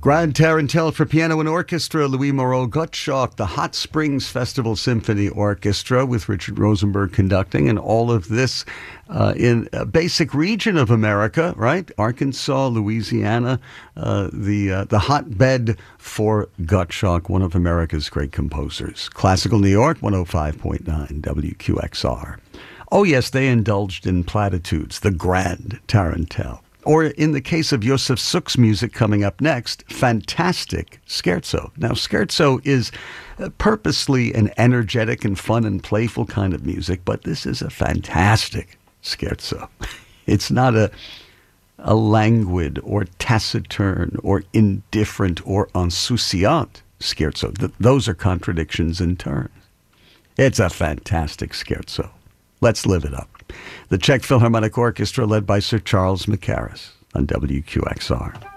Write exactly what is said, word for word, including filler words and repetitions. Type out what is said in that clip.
Grand Tarantelle for piano and orchestra, Louis Moreau Gottschalk, the Hot Springs Festival Symphony Orchestra with Richard Rosenberg conducting, and all of this uh, in a basic region of America, right? Arkansas, Louisiana, uh, the uh, the hotbed for Gottschalk, one of America's great composers. Classical New York, one oh five point nine W Q X R. Oh yes, they indulged in platitudes, the Grand Tarantelle. Or in the case of Josef Suk's music coming up next, fantastic scherzo. Now, scherzo is purposely an energetic and fun and playful kind of music, but this is a fantastic scherzo. It's not a a languid or taciturn or indifferent or insouciant scherzo. Th- those are contradictions in terms. It's a fantastic scherzo. Let's live it up. The Czech Philharmonic Orchestra led by Sir Charles Mackerras on W Q X R.